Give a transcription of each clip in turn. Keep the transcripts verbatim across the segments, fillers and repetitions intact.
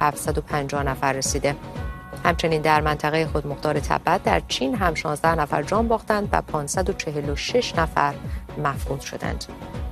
هفتصد و پنجاه نفر رسیده. همچنین در منطقه خودمختار تبت در چین هم شانزده نفر جان باختند و پانصد و چهل و شش نفر مفقود شدند.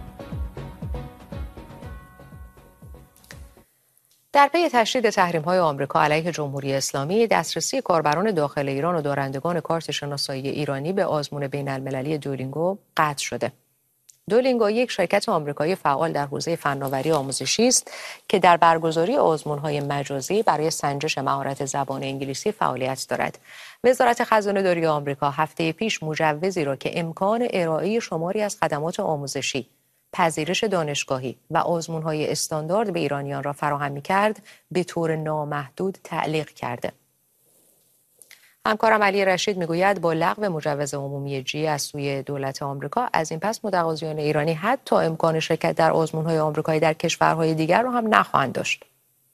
در پی تشدید تحریم‌های آمریکا علیه جمهوری اسلامی، دسترسی کاربران داخل ایران و دارندگان کارت شناسایی ایرانی به آزمون بین‌المللی دولینگو قطع شده. دولینگو یک شرکت آمریکایی فعال در حوزه فناوری آموزشی است که در برگزاری آزمون‌های مجازی برای سنجش مهارت زبان انگلیسی فعالیت دارد. وزارت خزانه‌داری آمریکا هفته پیش مجوزی را که امکان ارائه شماری از خدمات آموزشی، پذیرش دانشگاهی و آزمون‌های استاندارد به ایرانیان را فراهم می‌کرد، به طور نامحدود تعلیق کرده. همکارم علی رشید میگوید با لغو مجوز عمومی جی از سوی دولت آمریکا، از این پس متقاضیان ایرانی حتی امکان شرکت در آزمون‌های آمریکایی در کشورهای دیگر را هم نخواهند داشت.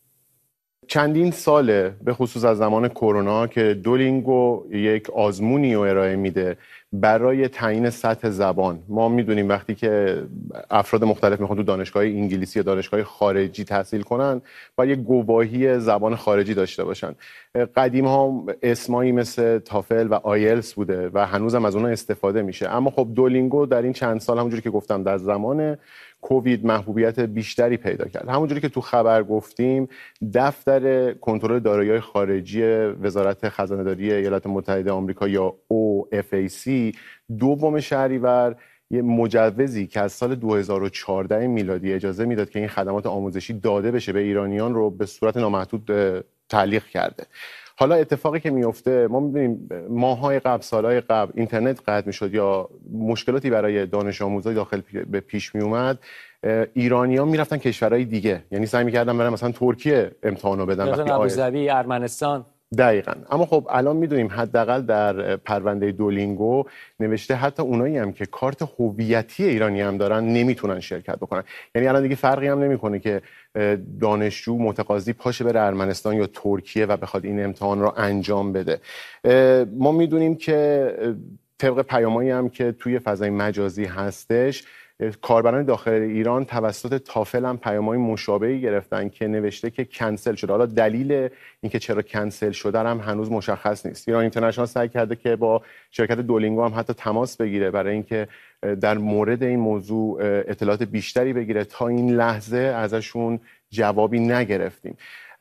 چندین ساله به خصوص از زمان کرونا که دولینگو یک آزمونی رو ارائه میده برای تعیین سطح زبان. ما میدونیم وقتی که افراد مختلف میخوان تو دانشگاه انگلیسی یا دانشگاه خارجی تحصیل کنن باید یک گواهی زبان خارجی داشته باشن. قدیم ها اسمایی مثل تافل و آیلتس بوده و هنوزم از اونها استفاده میشه، اما خب دولینگو در این چند سال همونجوری که گفتم در زمان کووید محبوبیت بیشتری پیدا کرد. همونجوری که تو خبر گفتیم، دفتر کنترل دارایی‌های خارجی وزارت خزانه‌داری ایالات متحده آمریکا یا او اف ای سی دوم شهریور یه مجوزی که از سال دو هزار و چهارده میلادی اجازه میداد که این خدمات آموزشی داده بشه به ایرانیان رو به صورت نامحدود تعلیق کرده. حالا اتفاقی که میفته، ما می‌بینیم ماه‌های قبل، سال‌های قبل اینترنت قطع می‌شد یا مشکلاتی برای دانش آموزای داخل به پیش میومد، ایرانیان میرفتن کشورهای دیگه، یعنی سعی می‌کردن برن مثلا ترکیه امتحانو بدن، وقتی ابوظبی، ارمنستان. دقیقاً. اما خب الان میدونیم حداقل در پرونده دولینگو نوشته حتی اونایی هم که کارت هویتی ایرانی هم دارن نمیتونن شرکت بکنن. یعنی الان دیگه فرقی هم نمیکنه که دانشجو متقاضی پاشه بره ارمنستان یا ترکیه و بخواد این امتحان رو انجام بده. ما میدونیم که طبق پیامایی هم که توی فضای مجازی هستش، کاربران داخل ایران توسط تافل هم پیام‌های مشابهی گرفتن که نوشته که کنسل شده. حالا دلیل اینکه چرا کنسل شده هم هنوز مشخص نیست. ایران اینترنشنال سعی کرده که با شرکت دولینگو هم حتی تماس بگیره برای اینکه در مورد این موضوع اطلاعات بیشتری بگیره. تا این لحظه ازشون جوابی نگرفتیم.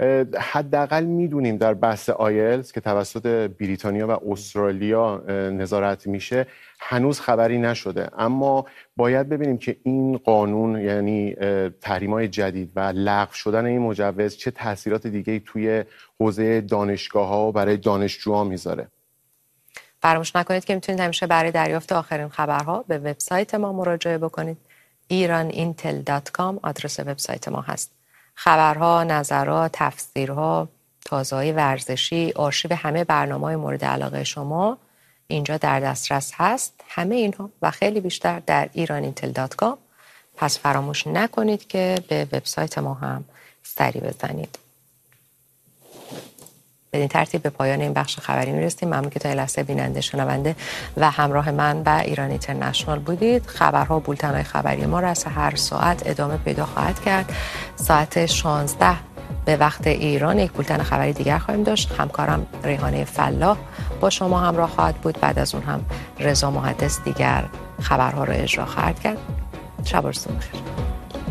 حداقل میدونیم در بحث آیلتس که توسط بریتانیا و استرالیا نظارت میشه هنوز خبری نشده، اما باید ببینیم که این قانون، یعنی تحریم‌های جدید و لغو شدن این مجوز، چه تاثیرات دیگه‌ای توی حوزه دانشگاه‌ها و برای دانشجوها میذاره. فراموش نکنید که میتونید همیشه برای دریافت آخرین خبرها به وبسایت ما مراجعه بکنید. ایران اینتل دات کام آدرس وبسایت ما هست. خبرها، نظرات، تفسیرها، تازه‌های ورزشی، آرشیو همه برنامه‌های مورد علاقه شما اینجا در دسترس هست. همه اینها و خیلی بیشتر در ایران اینتل دات کام. پس فراموش نکنید که به وبسایت ما هم سری بزنید. بدین ترتیب به پایان این بخش خبری میرسیم. ممنون که تا این لحظه بیننده، شنونده و همراه من و ایران اینترنشنال بودید. خبرها و بولتن‌های خبری ما را از هر ساعت ادامه پیدا خواهد کرد. ساعت شانزده به وقت ایران یک بولتن خبری دیگر خواهیم داشت. همکارم ریحانه فلاح با شما همراه خواهد بود. بعد از اون هم رضا محدث دیگر خبرها را اجرا خواهد کرد. شب و روزتون بخیر.